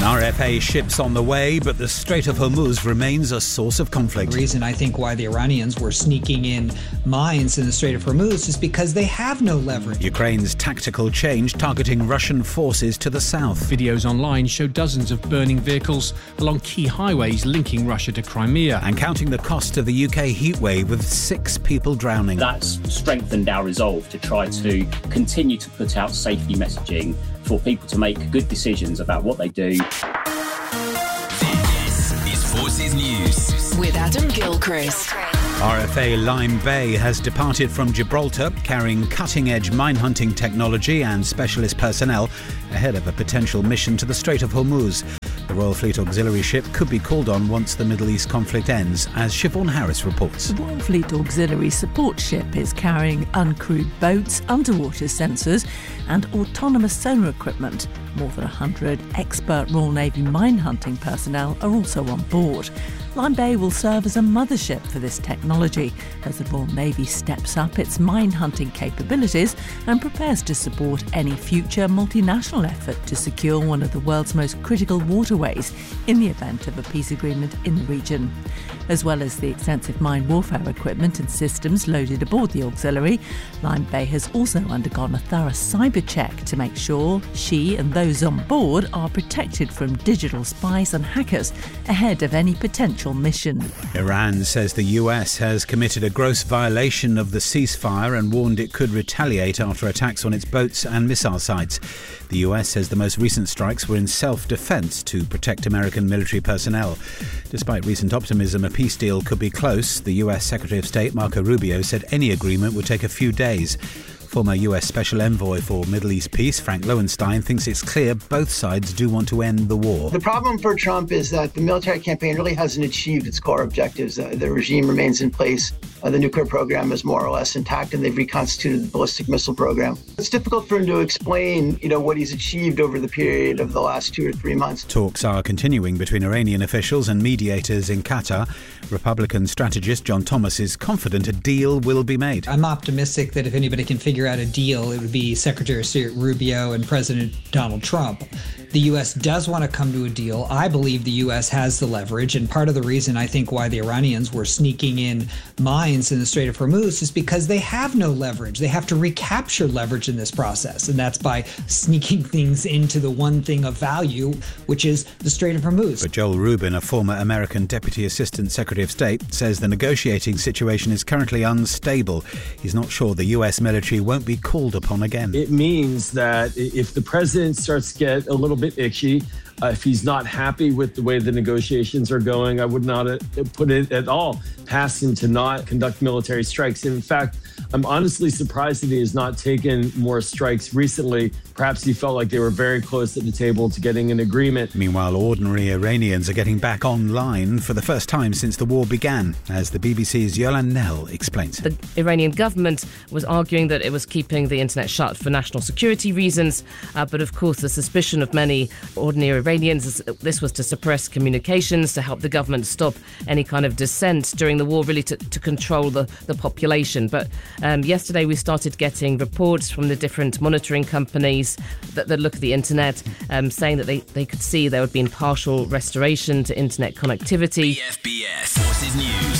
RFA ships on the way, but the Strait of Hormuz remains a source of conflict. The reason I think why the Iranians were sneaking in mines in the Strait of Hormuz is because they have no leverage. Ukraine's tactical change targeting Russian forces to the south. Videos online show dozens of burning vehicles along key highways linking Russia to Crimea. And counting the cost of the UK heatwave with 6 people drowning. That's strengthened our resolve to try to continue to put out safety messaging for people to make good decisions about what they do. This is Forces News with Adam Gilchrist. RFA Lyme Bay has departed from Gibraltar, carrying cutting-edge mine-hunting technology and specialist personnel ahead of a potential mission to the Strait of Hormuz. The Royal Fleet Auxiliary ship could be called on once the Middle East conflict ends, as Siobhan Harris reports. The Royal Fleet Auxiliary support ship is carrying uncrewed boats, underwater sensors and autonomous sonar equipment. More than 100 expert Royal Navy mine hunting personnel are also on board. Lyme Bay will serve as a mothership for this technology as the Royal Navy steps up its mine hunting capabilities and prepares to support any future multinational effort to secure one of the world's most critical waterways in the event of a peace agreement in the region. As well as the extensive mine warfare equipment and systems loaded aboard the auxiliary, Lyme Bay has also undergone a thorough cyber check to make sure she and those on board are protected from digital spies and hackers ahead of any potential mission. Iran says the US has committed a gross violation of the ceasefire and warned it could retaliate after attacks on its boats and missile sites. The US says the most recent strikes were in self-defense to protect American military personnel. Despite recent optimism a peace deal could be close, the US Secretary of State Marco Rubio said any agreement would take a few days. Former US Special Envoy for Middle East Peace, Frank Lowenstein, thinks it's clear both sides do want to end the war. The problem for Trump is that the military campaign really hasn't achieved its core objectives. The regime remains in place. The nuclear program is more or less intact, and they've reconstituted the ballistic missile program. It's difficult for him to explain, what he's achieved over the period of the last 2 or 3 months. Talks are continuing between Iranian officials and mediators in Qatar. Republican strategist John Thomas is confident a deal will be made. I'm optimistic that if anybody can figure out a deal, it would be Secretary of State Rubio and President Donald Trump. The U.S. does want to come to a deal. I believe the U.S. has the leverage, and part of the reason I think why the Iranians were sneaking in mines in the Strait of Hormuz is because they have no leverage. They have to recapture leverage in this process, and that's by sneaking things into the one thing of value, which is the Strait of Hormuz. But Joel Rubin, a former American Deputy Assistant Secretary of State, says the negotiating situation is currently unstable. He's not sure the U.S. military won't be called upon again. It means that if the president starts to get a little bit itchy, if he's not happy with the way the negotiations are going, I would not put it at all past him to not conduct military strikes. In fact, I'm honestly surprised that he has not taken more strikes recently. Perhaps he felt like they were very close at the table to getting an agreement. Meanwhile, ordinary Iranians are getting back online for the first time since the war began, as the BBC's Yolan Nell explains. The Iranian government was arguing that it was keeping the internet shut for national security reasons, but of course the suspicion of many ordinary Iranians is this was to suppress communications, to help the government stop any kind of dissent during the war, really to control the population. But yesterday we started getting reports from the different monitoring companies that look at the internet, saying that they could see there would be partial restoration to internet connectivity. BFBS Forces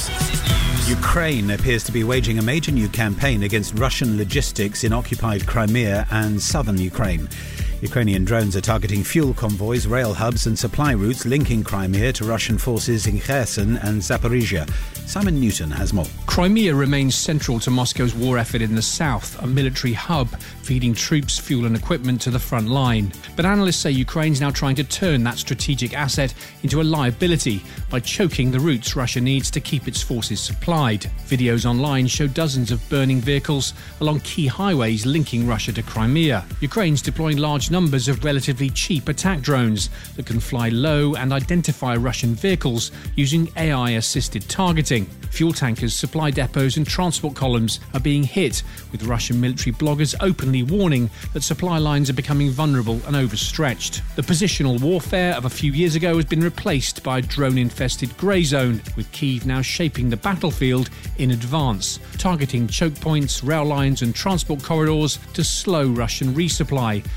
News. Ukraine appears to be waging a major new campaign against Russian logistics in occupied Crimea and southern Ukraine. Ukrainian drones are targeting fuel convoys, rail hubs and supply routes linking Crimea to Russian forces in Kherson and Zaporizhia. Simon Newton has more. Crimea remains central to Moscow's war effort in the south, a military hub feeding troops, fuel and equipment to the front line. But analysts say Ukraine's now trying to turn that strategic asset into a liability by choking the routes Russia needs to keep its forces supplied. Videos online show dozens of burning vehicles along key highways linking Russia to Crimea. Ukraine's deploying large numbers of relatively cheap attack drones that can fly low and identify Russian vehicles using AI-assisted targeting. Fuel tankers, supply depots and transport columns are being hit, with Russian military bloggers openly warning that supply lines are becoming vulnerable and overstretched. The positional warfare of a few years ago has been replaced by a drone-infested grey zone, with Kyiv now shaping the battlefield in advance, targeting choke points, rail lines and transport corridors to slow Russian resupply and weaken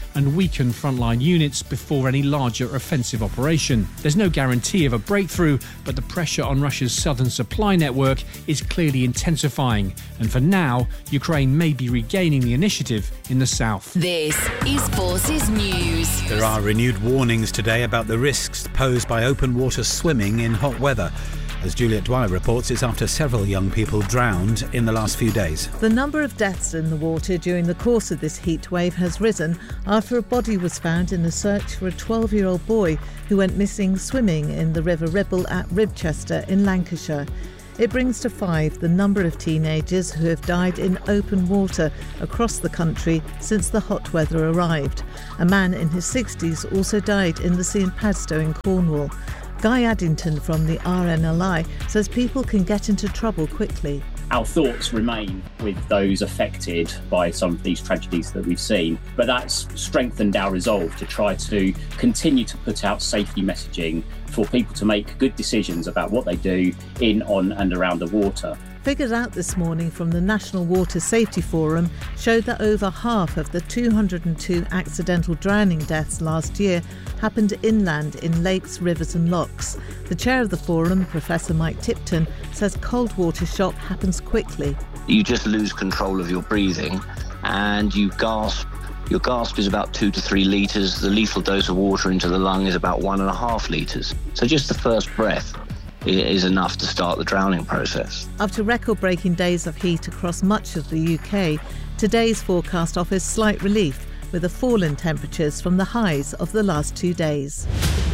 weaken frontline units before any larger offensive operation. There's no guarantee of a breakthrough, but the pressure on Russia's southern supply network is clearly intensifying. And for now, Ukraine may be regaining the initiative in the south. This is Forces News. There are renewed warnings today about the risks posed by open water swimming in hot weather. As Juliet Dwyer reports, it's after several young people drowned in the last few days. The number of deaths in the water during the course of this heat wave has risen after a body was found in a search for a 12-year-old boy who went missing swimming in the River Ribble at Ribchester in Lancashire. It brings to 5 the number of teenagers who have died in open water across the country since the hot weather arrived. A man in his 60s also died in the sea in Padstow in Cornwall. Guy Addington from the RNLI says people can get into trouble quickly. Our thoughts remain with those affected by some of these tragedies that we've seen, but that's strengthened our resolve to try to continue to put out safety messaging for people to make good decisions about what they do in, on and around the water. Figures out this morning from the National Water Safety Forum showed that over half of the 202 accidental drowning deaths last year happened inland in lakes, rivers and lochs. The chair of the forum, Professor Mike Tipton, says cold water shock happens quickly. You just lose control of your breathing and you gasp. Your gasp is about 2 to 3 litres. The lethal dose of water into the lung is about 1.5 litres. So just the first breath is enough to start the drowning process. After record-breaking days of heat across much of the UK, today's forecast offers slight relief with a fall in temperatures from the highs of the last 2 days.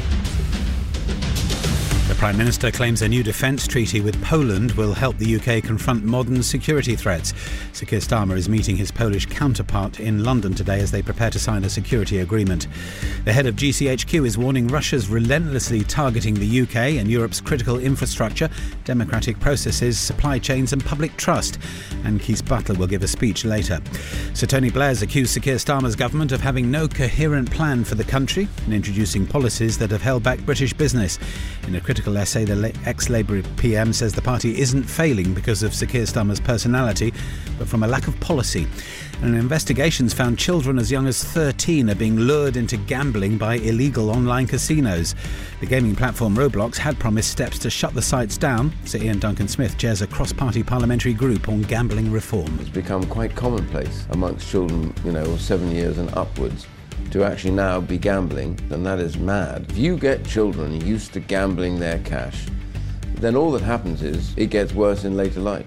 The Prime Minister claims a new defence treaty with Poland will help the UK confront modern security threats. Sir Keir Starmer is meeting his Polish counterpart in London today as they prepare to sign a security agreement. The head of GCHQ is warning Russia's relentlessly targeting the UK and Europe's critical infrastructure, democratic processes, supply chains and public trust. And Keith Butler will give a speech later. Sir Tony Blair's accused Sir Keir Starmer's government of having no coherent plan for the country and introducing policies that have held back British business. In a critical essay, the ex-Labour PM says the party isn't failing because of Sir Keir Starmer's personality, but from a lack of policy. And investigations found children as young as 13 are being lured into gambling by illegal online casinos. The gaming platform Roblox had promised steps to shut the sites down. Sir Ian Duncan-Smith chairs a cross-party parliamentary group on gambling reform. It's become quite commonplace amongst children, 7 years and upwards, to actually now be gambling, and that is mad. If you get children used to gambling their cash, then all that happens is it gets worse in later life.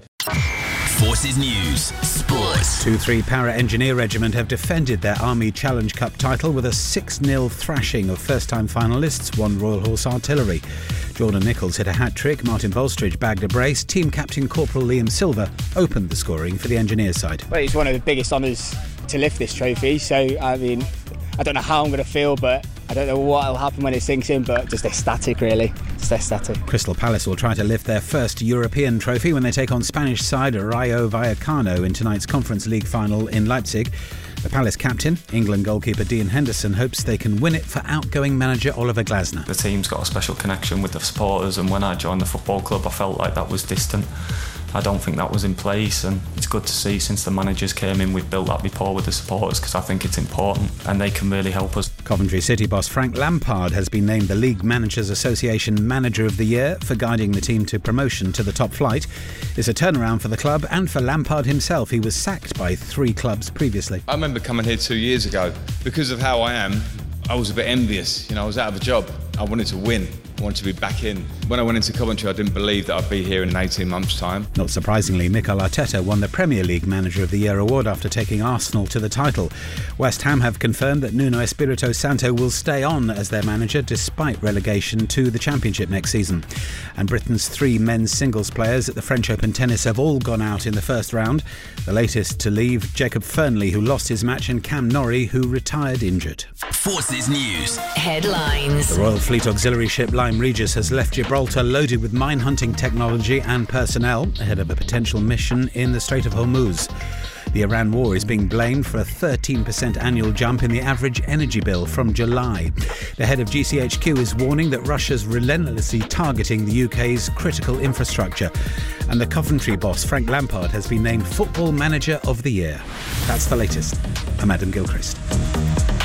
Forces News Sports. 2-3 Para-Engineer Regiment have defended their Army Challenge Cup title with a 6-0 thrashing of first-time finalists, One Royal Horse Artillery. Jordan Nichols hit a hat-trick, Martin Bolstridge bagged a brace, team captain Corporal Liam Silver opened the scoring for the Engineers side. Well, it's one of the biggest honours to lift this trophy, so I don't know how I'm going to feel, but I don't know what will happen when it sinks in, but just ecstatic, really. Just ecstatic. Crystal Palace will try to lift their first European trophy when they take on Spanish side Rayo Vallecano in tonight's Conference League final in Leipzig. The Palace captain, England goalkeeper Dean Henderson, hopes they can win it for outgoing manager Oliver Glasner. The team's got a special connection with the supporters, and when I joined the football club I felt like that was distant. I don't think that was in place, and it's good to see since the managers came in we've built that rapport with the supporters, because I think it's important and they can really help us. Coventry City boss Frank Lampard has been named the League Managers Association Manager of the Year for guiding the team to promotion to the top flight. It's a turnaround for the club and for Lampard himself. He was sacked by 3 clubs previously. I remember coming here 2 years ago. Because of how I am, I was a bit envious. I was out of a job. I wanted to win. I wanted to be back in. When I went into Coventry, I didn't believe that I'd be here in 18 months' time. Not surprisingly, Mikel Arteta won the Premier League Manager of the Year award after taking Arsenal to the title. West Ham have confirmed that Nuno Espirito Santo will stay on as their manager despite relegation to the Championship next season. And Britain's 3 men's singles players at the French Open tennis have all gone out in the first round. The latest to leave, Jacob Fernley, who lost his match, and Cam Norrie, who retired injured. Forces News Headlines. The Royal Fleet auxiliary ship Lyme Regis has left Gibraltar loaded with mine-hunting technology and personnel ahead of a potential mission in the Strait of Hormuz. The Iran war is being blamed for a 13% annual jump in the average energy bill from July. The head of GCHQ is warning that Russia's relentlessly targeting the UK's critical infrastructure. And the Coventry boss, Frank Lampard, has been named Football Manager of the Year. That's the latest. I'm Adam Gilchrist.